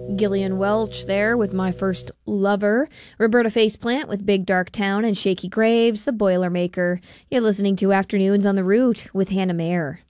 Gillian Welch there with My First Lover. Roberta Faceplant with Big Dark Town and Shaky Graves, The Boilermaker. You're listening to Afternoons on the Route with Hannah Mayer.